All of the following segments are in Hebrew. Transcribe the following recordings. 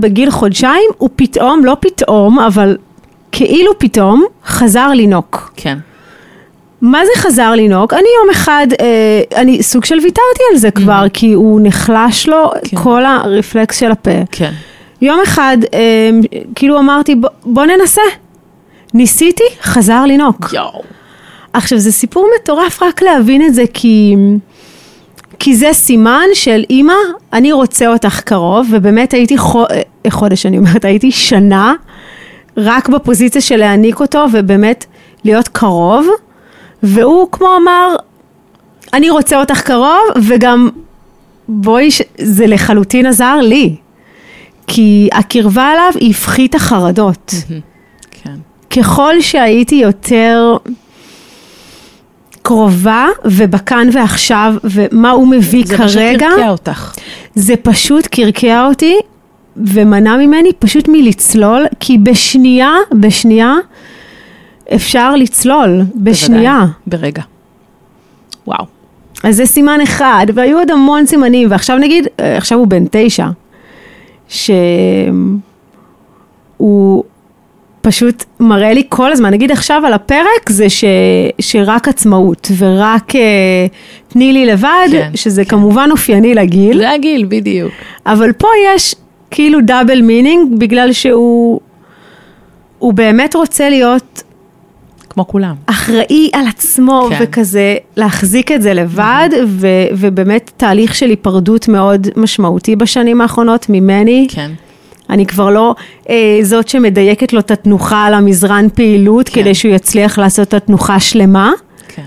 בגיל חודשיים, הוא פתאום, לא פתאום, אבל כאילו פתאום, חזר לינוק. כן. מה זה חזר לינוק? אני יום אחד, אני סוג של ויתרתי על זה כבר, כי הוא נחלש לו כל הרפלקס של הפה. כן. יום אחד, כאילו אמרתי, בוא ננסה. ניסיתי, חזר לינוק. יואו. עכשיו, זה סיפור מטורף רק להבין את זה, כי זה סימן של אמא, אני רוצה אותך קרוב, ובאמת הייתי חודש, אני אומרת, הייתי שנה, רק בפוזיציה של להעניק אותו, ובאמת להיות קרוב, והוא כמו אמר, אני רוצה אותך קרוב, וגם בואי, זה לחלוטין עזר לי, כי הקרבה עליו היא הפחיתה חרדות. כן. ככל שהייתי יותר קרובה ובכאן ועכשיו, ומה הוא מביא כרגע. זה פשוט קרקע אותך. זה פשוט קרקע אותי, ומנע ממני פשוט מלצלול, כי בשנייה, אפשר לצלול, בשנייה. ברגע. וואו. אז זה סימן אחד, והיו עוד המון סימנים, ועכשיו נגיד, עכשיו הוא בן 9, שהוא פשוט מראה לי כל הזמן, נגיד עכשיו על הפרק, זה שרק עצמאות, ורק תני לי לבד, כן, שזה כמובן אופייני לגיל. זה הגיל, בדיוק. אבל פה יש כאילו דאבל מינינג, בגלל שהוא באמת רוצה להיות כמו כולם. אחראי על עצמו, כן. וכזה להחזיק את זה לבד, ובאמת תהליך של היפרדות מאוד משמעותי בשנים האחרונות ממני. כן. אני כבר לא זאת שמדייקת לו את התנוחה על המזרן פעילות, כן. כדי שהוא יצליח לעשות את התנוחה שלמה. כן.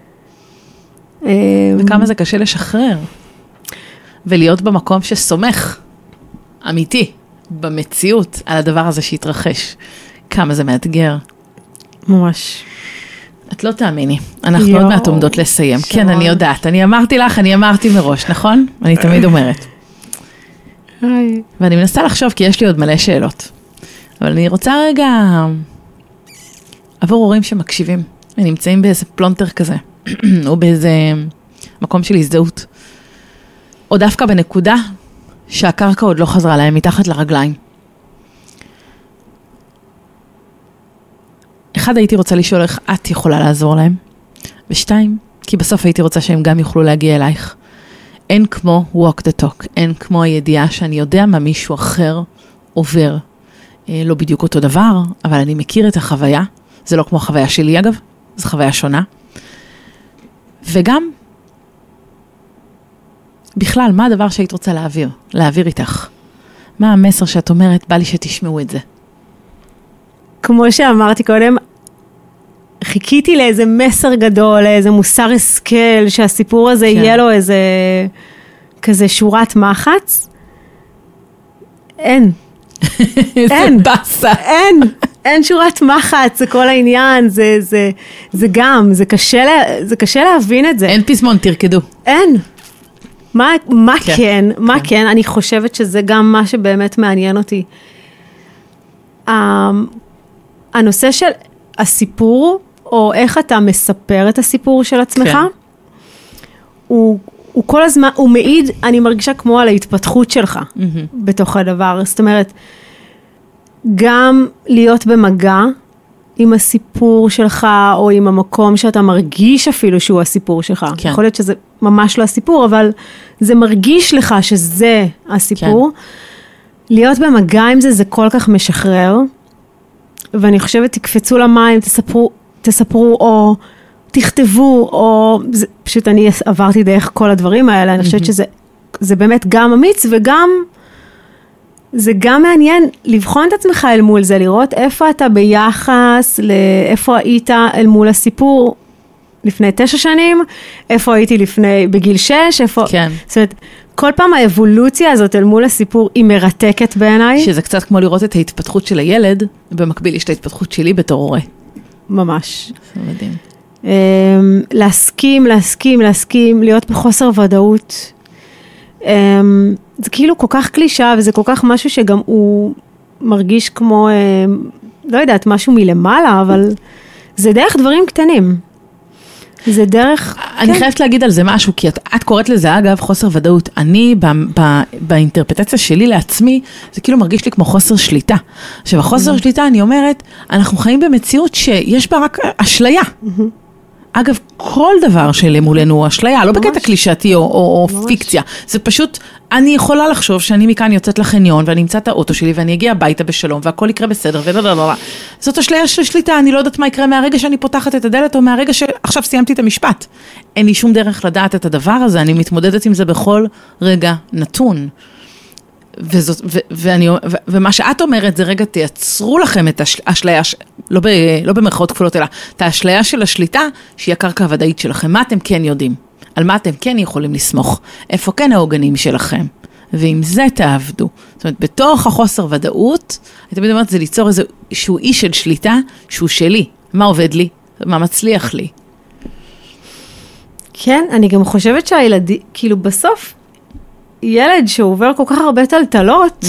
וכמה זה קשה לשחרר. ולהיות במקום שסומך, אמיתי, במציאות, על הדבר הזה שהתרחש. כמה זה מאתגר. ממש. את לא תאמיני, אנחנו עוד מעט עומדות לסיים. כן, אני יודעת, אני אמרתי מראש, נכון? אני תמיד אומרת. ואני מנסה לחשוב, כי יש לי עוד מלא שאלות. אבל אני רוצה רגע, עבור הורים שמקשיבים, ונמצאים באיזה פלונטר כזה, או באיזה מקום של הזדהות, או דווקא בנקודה שהקרקע עוד לא חזרה להם מתחת לרגליים. אחד, הייתי רוצה לשאול איך את יכולה לעזור להם, ושתיים, כי בסוף הייתי רוצה שהם גם יוכלו להגיע אלייך. אין כמו walk the talk, אין כמו הידיעה שאני יודע מה מישהו אחר עובר. לא בדיוק אותו דבר, אבל אני מכיר את החוויה. זה לא כמו החוויה שלי אגב, זו חוויה שונה. וגם, בכלל, מה הדבר שהיית רוצה להעביר איתך? מה המסר שאת אומרת, בא לי שתשמעו את זה? כמו שאמרתי קודם, חיכיתי לאיזה מסר גדול, לאיזה מוסר השכל, שהסיפור הזה יהיה לו איזה כזה שורת מחץ. אין. אין. אין שורת מחץ, זה כל העניין, זה גם, זה קשה להבין את זה. אין פזמון, תרקדו. אין. מה כן? אני חושבת שזה גם מה שבאמת מעניין אותי. הנושא של הסיפור, או איך אתה מספר את הסיפור של עצמך, הוא כל הזמן, הוא מעיד, אני מרגישה כמו על ההתפתחות שלך, בתוך הדבר. זאת אומרת, גם להיות במגע עם הסיפור שלך, או עם המקום שאתה מרגיש אפילו שהוא הסיפור שלך. כן. יכול להיות שזה ממש לא הסיפור, אבל זה מרגיש לך שזה הסיפור. כן. להיות במגע עם זה, זה כל כך משחרר. ואני חושבת, תקפצו למים, תספרו, או תכתבו, או פשוט אני עברתי דרך כל הדברים האלה, אני חושבת שזה באמת גם אמיץ, וגם, זה גם מעניין לבחון את עצמך אל מול זה, לראות איפה אתה ביחס, איפה היית אל מול הסיפור לפני 9 שנים, איפה הייתי בגיל 6, איפה, כן. זאת אומרת, כל פעם האבולוציה הזאת אל מול הסיפור היא מרתקת בעיניי. שזה קצת כמו לראות את ההתפתחות של הילד, במקביל יש את ההתפתחות שלי בתור הורה. ממש. זה מדהים. להסכים, להיות בחוסר ודאות. זה כאילו כל כך קלישה, וזה כל כך משהו שגם הוא מרגיש כמו, לא יודעת, משהו מלמעלה, אבל זה דרך דברים קטנים. זה דרך... אני חייבת להגיד על זה משהו, כי את קוראת לזה, אגב, חוסר ודאות. אני, באינטרפטציה שלי לעצמי, זה כאילו מרגיש לי כמו חוסר שליטה. עכשיו, החוסר שליטה, אני אומרת, אנחנו חיים במציאות שיש בה רק אשליה. אגב, כל דבר שלמולנו הוא אשליה, לא בקטע קלישאתי או פיקציה. זה פשוט, אני יכולה לחשוב שאני מכאן יוצאת לחניון, ואני אמצא את האוטו שלי, ואני אגיע הביתה בשלום, והכל יקרה בסדר, זאת אשליה של שליטה, אני לא יודעת מה יקרה מהרגע שאני פותחת את הדלת, או מהרגע שעכשיו סיימתי את המשפט. אין לי שום דרך לדעת את הדבר הזה, אני מתמודדת עם זה בכל רגע נתון. ומה שאת אומרת זה רגע תייצרו לכם את האשליה, לא במרכאות כפולות אלא, את האשליה של השליטה שהיא הקרקע הוודאית שלכם, מה אתם כן יודעים, על מה אתם כן יכולים לסמוך, איפה כן העוגנים שלכם, ועם זה תעבדו. זאת אומרת, בתוך החוסר ודאות, אני תמיד אומרת, זה ליצור איזשהו אי של שליטה שהוא שלי, מה עובד לי, מה מצליח לי. כן, אני גם חושבת שהילדים, כאילו בסוף, ילד שעובר כל כך הרבה טלטלות,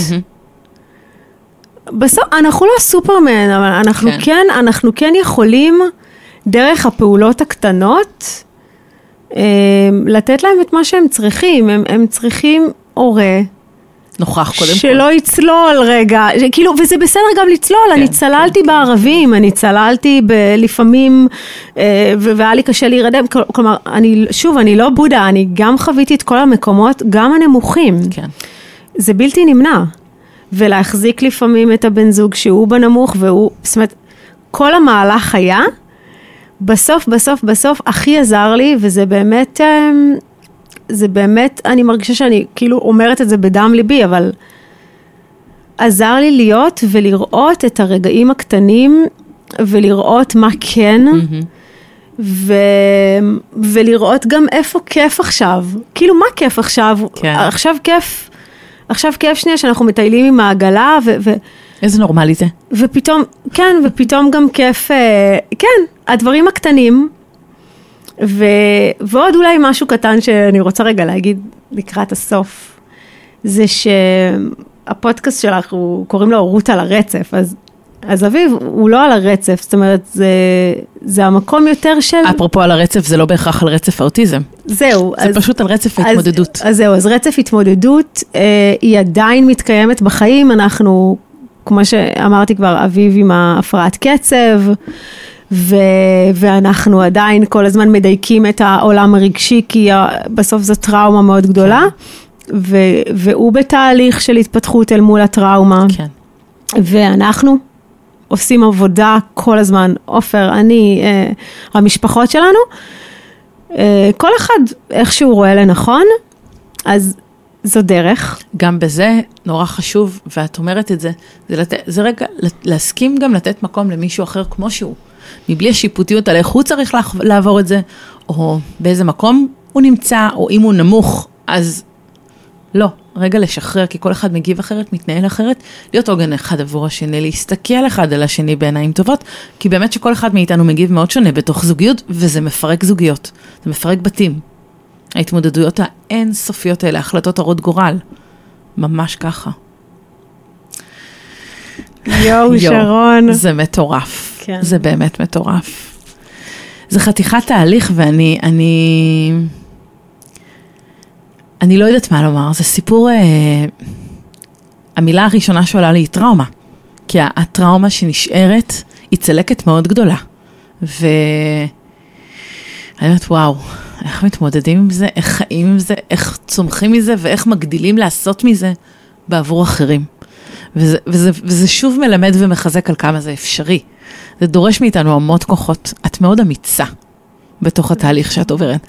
בסוף, אנחנו לא סופרמן, אבל אנחנו כן יכולים, דרך הפעולות הקטנות, לתת להם את מה שהם צריכים. הם צריכים הורה, נוכח קודם כל. שלא יצלול רגע, כאילו, וזה בסדר גם לצלול, אני צללתי בערבים, אני צללתי לפעמים, והיה לי קשה להירדם, כלומר, אני לא בודה, אני גם חוויתי את כל המקומות, גם הנמוכים. כן. זה בלתי נמנע. ולהחזיק לפעמים את הבן זוג שהוא בנמוך, זאת אומרת, כל המהלך היה, בסוף, הכי עזר לי, וזה באמת... זה באמת, אני מרגישה שאני כאילו אומרת את זה בדם ליבי, אבל עזר לי להיות ולראות את הרגעים הקטנים, ולראות מה כן, ולראות גם איפה כיף עכשיו. כאילו, מה כיף עכשיו? כן. עכשיו כיף שנייה שאנחנו מטיילים עם העגלה, איזה נורמלי זה. ופתאום גם כיף, כן, הדברים הקטנים, ועוד אולי משהו קטן שאני רוצה רגע להגיד לקראת הסוף, זה שהפודקאסט שלך, קוראים לו רות על הרצף, אז אביב הוא לא על הרצף, זאת אומרת, זה המקום יותר של... אפרופו על הרצף, זה לא בהכרח על רצף האוטיזם. זהו. זה פשוט על רצף ההתמודדות. אז רצף התמודדות, היא עדיין מתקיימת בחיים, אנחנו, כמו שאמרתי כבר, אביב עם ההפרעת קצב, ואנחנו עדיין כל הזמן מדייקים את העולם הרגשי, כי בסוף זו טראומה מאוד גדולה, והוא בתהליך של התפתחות אל מול הטראומה. כן. ואנחנו עושים עבודה כל הזמן, עופר, אני, המשפחות שלנו, כל אחד איך שהוא רואה לנכון, אז זו דרך. גם בזה נורא חשוב, ואת אומרת את זה, זה רגע להסכים גם לתת מקום למישהו אחר כמו שהוא. מבלי השיפוטיות על איך הוא צריך לעבור את זה, או באיזה מקום הוא נמצא, או אם הוא נמוך, אז לא, רגע לשחרר, כי כל אחד מגיב אחרת, מתנהל אחרת, להיות עוגן אחד עבור השני, להסתכל אחד על השני בעיניים טובות, כי באמת שכל אחד מאיתנו מגיב מאוד שונה בתוך זוגיות, וזה מפרק זוגיות, זה מפרק בתים. ההתמודדויות האינסופיות האלה, החלטות הרות גורל, ממש ככה. יואו, שרון. זה מטורף. כן. זה באמת מטורף. זה חתיכת תהליך, ואני לא יודעת מה לומר. זה סיפור, המילה הראשונה שעולה לי היא טראומה. כי הטראומה שנשארת היא צלקת מאוד גדולה. ואני אומרת, וואו, איך מתמודדים עם זה, איך חיים עם זה, איך צומחים מזה, ואיך מגדילים לעשות מזה בעבור אחרים. וזה שוב מלמד ומחזק על כמה זה אפשרי. זה דורש מאיתנו המון כוחות. את מאוד אמיצה בתוך התהליך שאת עוברת.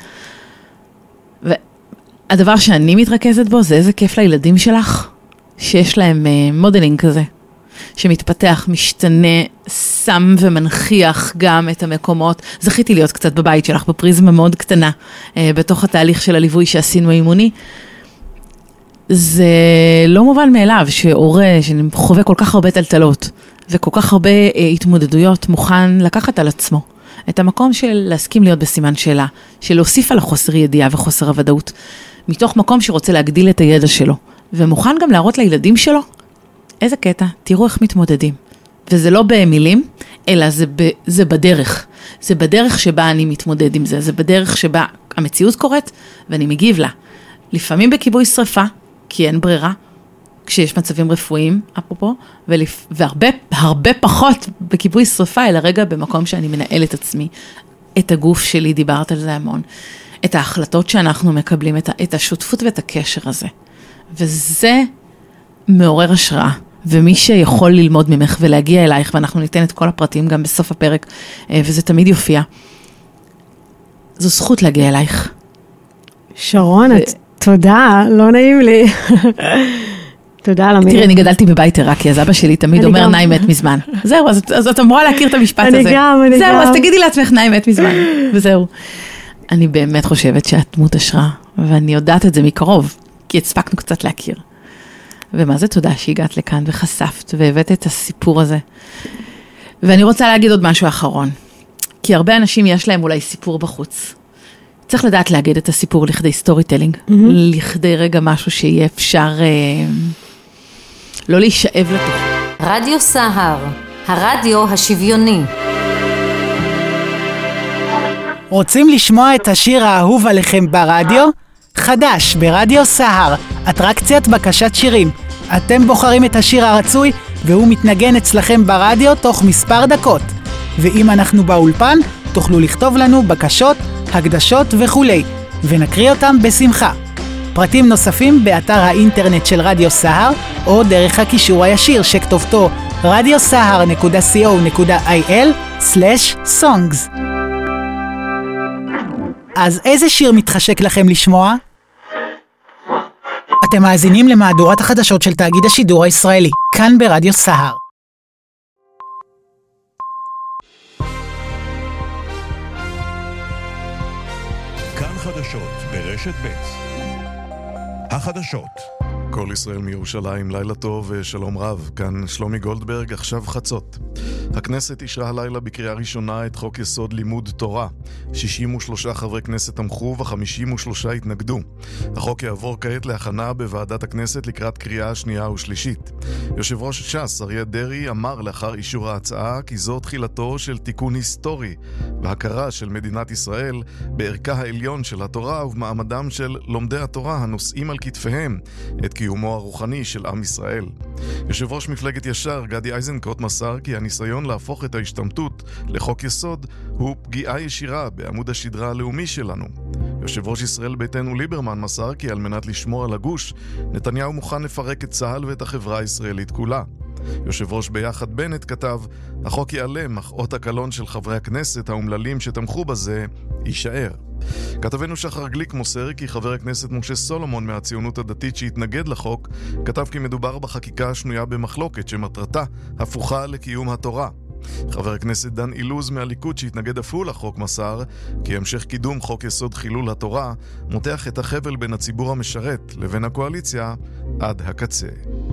והדבר שאני מתרכזת בו זה איזה כיף לילדים שלך, שיש להם מודלינג כזה, שמתפתח, משתנה, שם ומנחיח גם את המקומות. זכיתי להיות קצת בבית שלך, בפריזמה מאוד קטנה, בתוך התהליך של הליווי שעשינו אימוני. זה לא מובן מאליו שהורה שחווה כל כך הרבה טלטלות, וכל כך הרבה התמודדויות מוכן לקחת על עצמו. את המקום של להסכים להיות בסימן שאלה, של להוסיף על החוסר ידיעה וחוסר הוודאות, מתוך מקום שרוצה להגדיל את הידע שלו, ומוכן גם להראות לילדים שלו, איזה קטע, תראו איך מתמודדים. וזה לא במילים, אלא זה בדרך. זה בדרך שבה אני מתמודד עם זה, זה בדרך שבה המציאות קורית ואני מגיב לה. לפעמים בכיבוי שריפה, כי אין ברירה, כשיש מצבים רפואיים, אפרופו, והרבה פחות בכיבוי שריפה, אלא רגע במקום שאני מנהל את עצמי, את הגוף שלי, דיברת על זה המון, את ההחלטות שאנחנו מקבלים, את השותפות ואת הקשר הזה. וזה מעורר השראה, ומי שיכול ללמוד ממך ולהגיע אלייך, ואנחנו ניתן את כל הפרטים גם בסוף הפרק, וזה תמיד יופיע. זו זכות להגיע אלייך. שרון, תודה, לא נעים לי. תודה על המילה. תראי, אני גדלתי בבית עיראקי, אז אבא שלי תמיד אומר, נאי מת מזמן. זהו, אז את אמורה להכיר את המשפט הזה. אני גם. זהו, אז תגידי לעצמך, נאי מת מזמן. וזהו. אני באמת חושבת שאת דמות השראה, ואני יודעת את זה מקרוב, כי הספקנו קצת להכיר. ומה זה תודה שהגעת לכאן וחשפת והבאת את הסיפור הזה. ואני רוצה להגיד עוד משהו אחרון, כי הרבה אנשים יש להם אולי סיפור בחוץ. צריך לדעת להגיד את הסיפור לכדי סטורי טלינג, לכדי רגע משהו שיהיה אפשר לא להישאב לתוך. רדיו סהר, הרדיו השוויוני. רוצים לשמוע את השיר האהוב עליכם ברדיו? חדש ברדיו סהר, אטרקציית בקשת שירים. אתם בוחרים את השיר הרצוי והוא מתנגן אצלכם ברדיו תוך מספר דקות. ואם אנחנו באולפן, תוכלו לכתוב לנו בקשות, הקדשות וכו', ונקריא אותם בשמחה. פרטים נוספים באתר האינטרנט של רדיו סהר, או דרך הקישור הישיר שכתובתו radiosahar.co.il/songs. אז איזה שיר מתחשק לכם לשמוע? אתם מאזינים למהדורת החדשות של תאגיד השידור הישראלי, כאן ברדיו סהר. כאן חדשות ברשת ב'. החדשות. כל ישראל מירושלים, לילה טוב ושלום רב. כאן שלומי גולדברג, עכשיו חצות. הכנסת אישרה הלילה בקריאה ראשונה את חוק יסוד לימוד תורה. 63 חברי כנסת תמכו ו53 התנגדו. החוק יעבור כעת להכנה בוועדת הכנסת לקראת קריאה שנייה ושלישית. יושב ראש ש"ס אריה דרעי אמר לאחר אישור ההצעה כי זו תחילתו של תיקון היסטורי והכרה של מדינת ישראל בערכה העליון של התורה ובמעמדם של לומדי התורה הנושאים על כתפיהם את קיומו הרוחני של עם ישראל. יושב ראש מפלגת ישר גדי איזנקוט מסר כי הניסיון להפוך את ההשתמטות לחוק יסוד הוא פגיעה ישירה בעמוד השדרה הלאומי שלנו. יושב ראש ישראל ביתנו ליברמן מסר כי על מנת לשמור על הגוש, נתניהו מוכן לפרק את צה"ל ואת החברה הישראלית כולה. יושב ראש ביחד בנט כתב, החוק ייעלם, אך אות הקלון של חברי הכנסת האומללים שתמכו בזה יישאר. כתבנו שחר גליק מוסר כי חבר הכנסת משה סולומון מהציונות הדתית שהתנגד לחוק, כתב כי מדובר בחקיקה שנויה במחלוקת שמטרתה הפוכה לקיום התורה. חבר הכנסת דן אילוז מהליכוד שהתנגד אף הוא לחוק מסר כי המשך קידום חוק יסוד חילול התורה מותח את החבל בין הציבור המשרת לבין הקואליציה עד הקצה.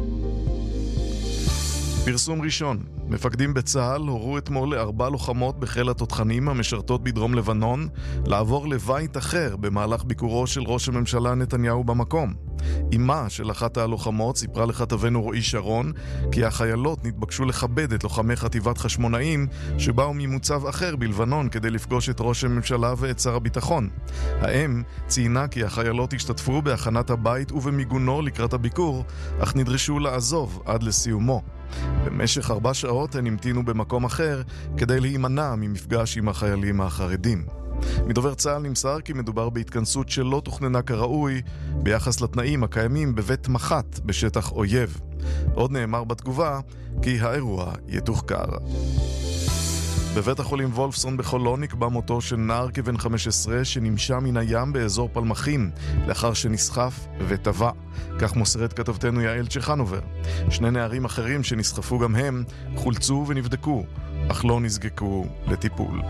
פרסום ראשון, מפקדים בצה"ל הורו אתמול ל4 לוחמות בחיל התותחנים המשרתות בדרום לבנון לעבור לבית אחר במהלך ביקורו של ראש הממשלה נתניהו במקום. אמה של אחת הלוחמות סיפרה לכתבנו רועי שרון כי החיילות נתבקשו לכבד את לוחמי חטיבת חשמונאים שבאו ממוצב אחר בלבנון כדי לפגוש את ראש הממשלה ואת שר הביטחון. האם ציינה כי החיילות השתתפו בהכנת הבית ובמיגונו לקראת הביקור, אך נדרשו לעזוב עד לסיומו. במשך 4 שעות הן המתינו במקום אחר כדי להימנע ממפגש עם החיילים החרדים. מדובר צה"ל נמסר כי מדובר בהתכנסות שלא תוכננה כראוי ביחס לתנאים הקיימים בבית מח"ט בשטח אויב. עוד נאמר בתגובה כי האירוע יתוחקר. בבית החולים וולפסון בחולון נקבע מותו של נער כבן 15 שנמשה מן הים באזור פלמחים לאחר שנסחף וטבע. כך מוסרת כתבתנו יעל צ'חנובר. 2 נערים אחרים שנסחפו גם הם חולצו ונבדקו, אך לא נזקקו לטיפול.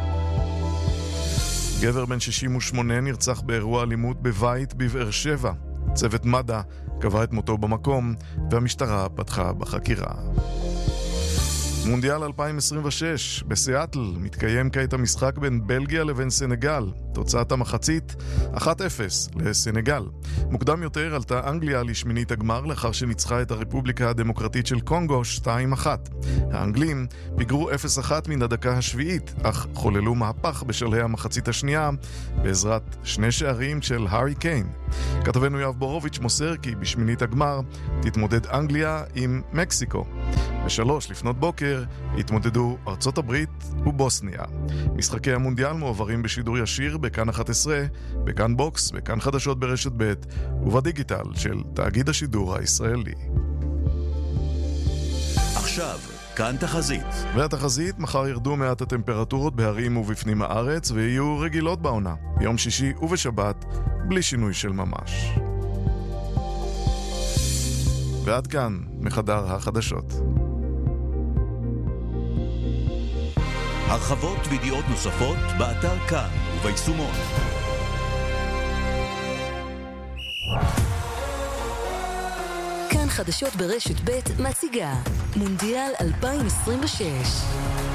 גבר בן 68 נרצח באירוע אלימות בבית בבאר שבע. צוות מד"א קבע את מותו במקום והמשטרה פתחה בחקירה. מונדיאל 2026, בסיאטל מתקיים כעת המשחק בין בלגיה לבין סנגל. תוצאת המחצית 1-0 לסנגל. מוקדם יותר עלתה אנגליה לשמינית הגמר לאחר שניצחה את הרפובליקה הדמוקרטית של קונגו 2-1. האנגלים פיגרו 0-1 מן הדקה השביעית, אך חוללו מהפך בשלהי המחצית השנייה בעזרת 2 שערים של הארי קיין. כתבנו יואב בורוביץ' מוסר כי בשמינית הגמר תתמודד אנגליה עם מקסיקו. ב3 לפנות בוקר התמודדו ארצות הברית ובוסניה. משחקי המונדיאל מועברים בשידור ישיר בכאן 11, בכאן בוקס, בכאן חדשות ברשת ב' ובדיגיטל של תאגיד השידור הישראלי. עכשיו, כאן תחזית. והתחזית, מחר ירדו מעט הטמפרטורות בהרים ובפנים הארץ ויהיו רגילות בעונה. ביום שישי ובשבת, בלי שינוי של ממש. ועד כאן, מחדר החדשות. הרחבות וידיעות נוספות באתר כאן וביישומון. כאן חדשות ברשת ב' מציגה מונדיאל 2026.